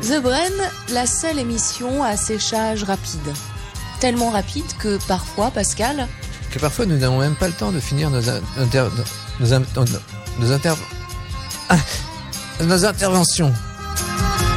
The Brain, la seule émission à séchage rapide. Tellement rapide que parfois, Pascal... Que parfois nous n'avons même pas le temps de finir nos interventions.